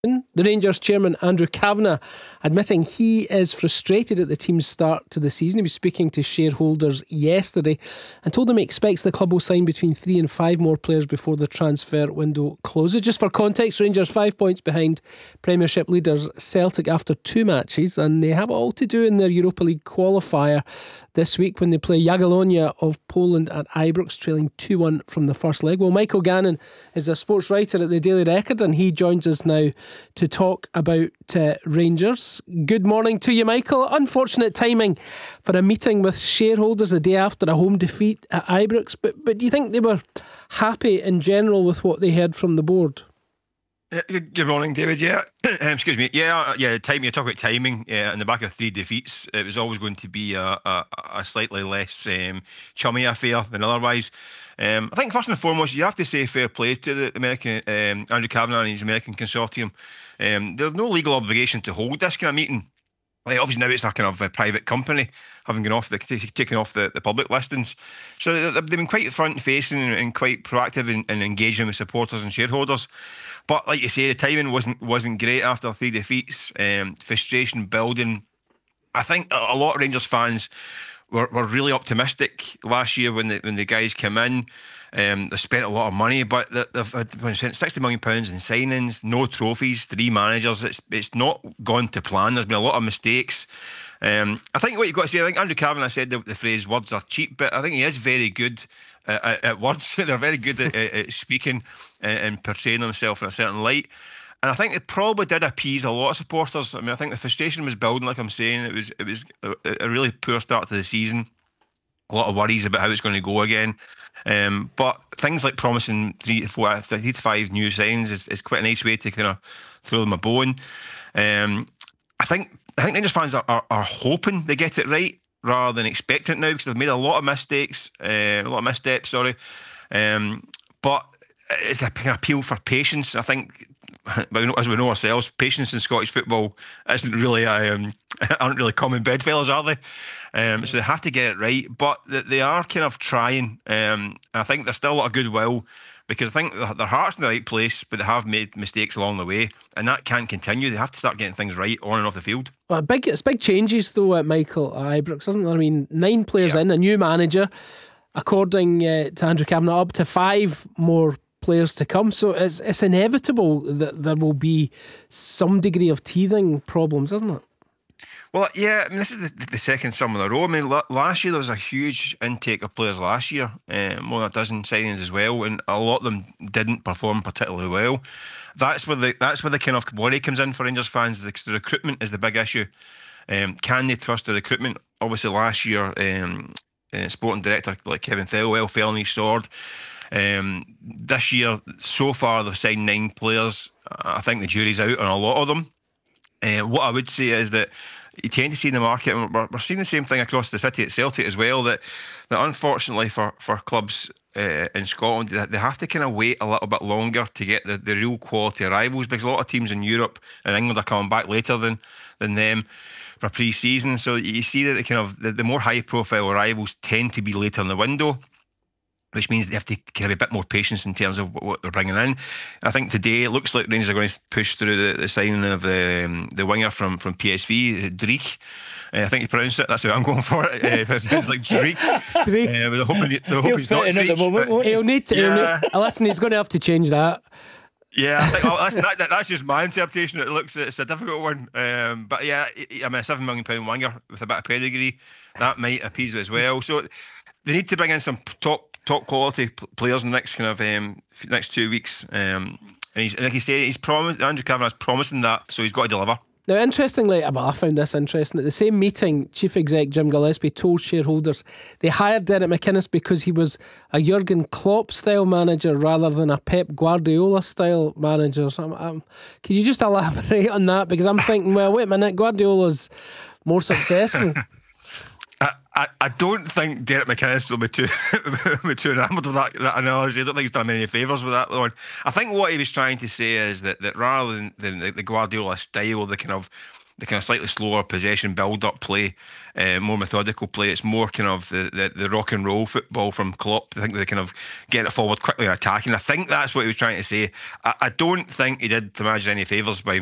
The Rangers chairman Andrew Kavanagh admitting he is frustrated at the team's start to the season. He was speaking to shareholders yesterday and told them he expects the club will sign between 3 and 5 more players before the transfer window closes. Just for context, Rangers 5 points behind Premiership leaders Celtic after 2 matches, and they have it all to do in their Europa League qualifier this week when they play Jagiellonia of Poland at Ibrox, trailing 2-1 from the first leg. Well, Michael Gannon is a sports writer at the Daily Record, and he joins us now to talk about Rangers. Good morning to you, Michael. Unfortunate timing for a meeting with shareholders a day after a home defeat at Ibrox, but do you think they were happy in general with what they heard from the board? Good morning, David. Yeah, excuse me. Yeah. Time. You talk about timing. Yeah, in the back of 3 defeats, it was always going to be a slightly less chummy affair than otherwise. I think first and foremost, you have to say fair play to the American Andrew Kavanagh and his American consortium. There's no legal obligation to hold this kind of meeting. Obviously now it's a kind of a private company, having gone off taken off the public listings. So they've been quite front facing and quite proactive in engaging with supporters and shareholders. But like you say, the timing wasn't great after 3 defeats. Frustration building. I think a lot of Rangers fans were really optimistic last year when the guys came in. They spent a lot of money, but they've spent £60 million in signings, no trophies, 3 managers. It's not gone to plan. There's been a lot of mistakes. I think what you've got to say, I think Andrew Kavanagh said the phrase "words are cheap," but I think he is very good at words. They're very good at speaking and portraying himself in a certain light. And I think it probably did appease a lot of supporters. I mean, I think the frustration was building, like I'm saying. It was a really poor start to the season. A lot of worries about how it's going to go again. But things like promising 3 to 5 new signs is quite a nice way to kind of throw them a bone. I think Rangers fans are hoping they get it right rather than expecting it now, because they've made a lot of mistakes, a lot of missteps, sorry. But it's a kind of appeal for patience. I think, as we know ourselves, patience in Scottish football isn't really aren't really common bedfellows, are they? So they have to get it right, but they are kind of trying. I think there's still a lot of goodwill, because I think their heart's in the right place, but they have made mistakes along the way, and that can't continue. They have to start getting things right on and off the field. Well, it's big changes though at Michael Ibrox, isn't there? I mean, 9 players in, a new manager, according to Andrew Kavanagh, up to 5 more players to come. So it's inevitable that there will be some degree of teething problems, isn't it? Well, yeah, I mean, this is the second summer in a row. I mean, last year there was a huge intake of players last year, more than a dozen signings as well, and a lot of them didn't perform particularly well. That's where the kind of worry comes in for Rangers fans. The recruitment is the big issue. Can they trust the recruitment? Obviously, last year, sporting director like Kevin Thelwell fell on his sword. This year, so far, they've signed 9 players. I think the jury's out on a lot of them. What I would say is that you tend to see in the market, and we're seeing the same thing across the city at Celtic as well, that unfortunately for clubs in Scotland, they have to kind of wait a little bit longer to get the real quality arrivals, because a lot of teams in Europe and England are coming back later than them for pre-season. So you see that the more high-profile arrivals tend to be later in the window, which means they have to carry a bit more patience in terms of what they're bringing in. I think today it looks like Rangers are going to push through the signing of the winger from PSV, Dreek. I think you pronounce it. That's how I'm going for it. It sounds like Dreek. They're hoping he's not Dreek. He'll need to. Listen, he's going to have to change that. Yeah, I think that's just my interpretation. It's a difficult one. But yeah, I mean, a £7 million winger with a bit of pedigree, that might appease it as well. So they need to bring in some top quality players in the next kind of next 2 weeks. And he's, like you say, Andrew Kavanagh's promising that, so he's got to deliver. Now, interestingly, I found this interesting. At the same meeting, Chief Exec Jim Gillespie told shareholders they hired Derek McInnes because he was a Jurgen Klopp-style manager rather than a Pep Guardiola-style manager. So, can you just elaborate on that? Because I'm thinking, well, wait a minute, Guardiola's more successful. I don't think Derek McInnes will be too enamoured with that analogy. I don't think he's done many favours with that one. I think what he was trying to say is that rather than the Guardiola style, the kind of the kind of slightly slower possession build-up play, more methodical play. It's more kind of the rock and roll football from Klopp. I think they kind of get it forward quickly and attacking. I think that's what he was trying to say. I don't think he did Imagine any favours by